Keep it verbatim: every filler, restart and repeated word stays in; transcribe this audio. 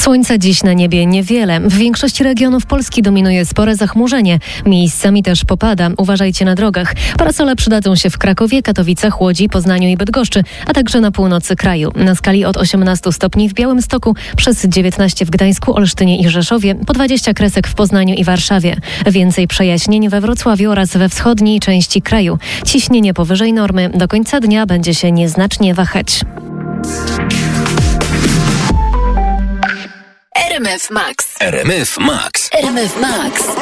Słońca dziś na niebie niewiele. W większości regionów Polski dominuje spore zachmurzenie. Miejscami też popada. Uważajcie na drogach. Parasole przydadzą się w Krakowie, Katowicach, Łodzi, Poznaniu i Bydgoszczy, a także na północy kraju. Na skali od osiemnastu stopni w Białymstoku, przez dziewiętnaście w Gdańsku, Olsztynie i Rzeszowie, po dwadzieścia kresek w Poznaniu i Warszawie. Więcej przejaśnień we Wrocławiu oraz we wschodniej części kraju. Ciśnienie powyżej normy do końca dnia będzie się nieznacznie wahać. R M F Max. R M F Max. R M F Max.